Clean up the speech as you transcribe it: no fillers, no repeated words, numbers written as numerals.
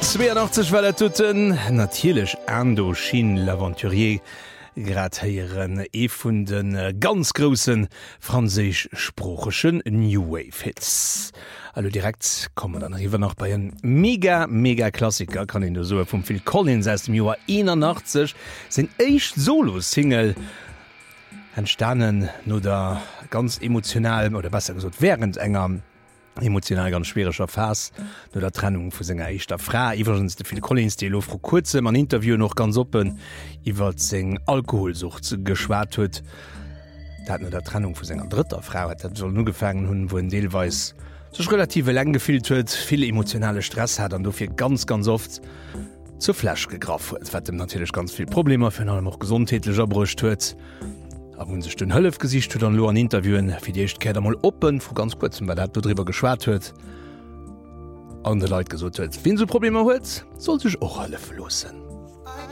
82 Well tuten natierlech Indochine l'Aventurier grad heieren vun den ganz grossen franzésischsprochechen New Wave Hits. Allo direkt kommen dann iwwer noch bei en mega Klassiker, kann ich nur so vum Phil Collins aus dem Joar 81 sinn echt Solo-Single entstanden no der ganz emotional oder besser gesot während enger emotional ganz schwerischer Phase nur der Trennung vu senger eichter Frau iwwergens de Phil Collins die lo vor kurzem an Interview noch ganz open iwwer seg Alkoholsucht geschwart huet, dat nur der Trennung vu senger dritter Frau dat soll nur gefangen hunn, wo en Deelweis sech relative lang gefilt huet, viele emotionale Stress hat an dofir ganz oft zur Flasch gegraf huet, wat dem natürlich ganz viel Probleme fir allem auch gesundheitlicher brucht huet. Hun sech den Hëllef gesicht huet an lo an Interviewen fir Di echt käder mal open vu ganz kurzem bei dat drüber geschwart huet. An de Leiit gesot huet. Wien so Probleme huet, soll sech och alle verlossen.